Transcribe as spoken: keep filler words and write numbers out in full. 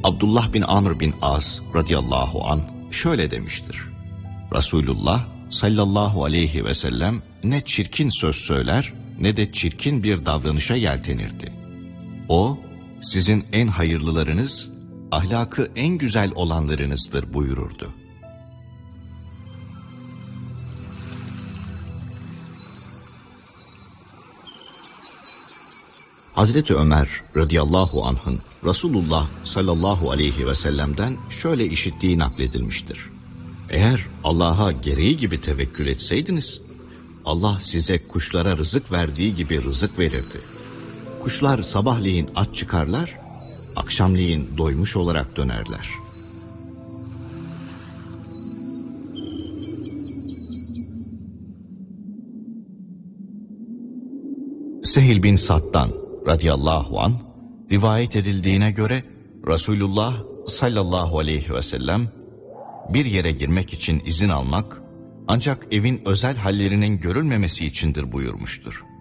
Abdullah bin Amr bin As radıyallahu anh şöyle demiştir. Resulullah sallallahu aleyhi ve sellem ne çirkin söz söyler ne de çirkin bir davranışa yeltenirdi. O, sizin en hayırlılarınız, ahlakı en güzel olanlarınızdır buyururdu. Hazreti Ömer radıyallahu anh'ın Resulullah sallallahu aleyhi ve sellem'den şöyle işittiği nakledilmiştir. Eğer Allah'a gereği gibi tevekkül etseydiniz, Allah size kuşlara rızık verdiği gibi rızık verirdi. Kuşlar sabahleyin aç çıkarlar, akşamleyin doymuş olarak dönerler. Sehil bin Sad'dan radıyallahu anh rivayet edildiğine göre Resulullah sallallahu aleyhi ve sellem bir yere girmek için izin almak ancak evin özel hallerinin görülmemesi içindir buyurmuştur.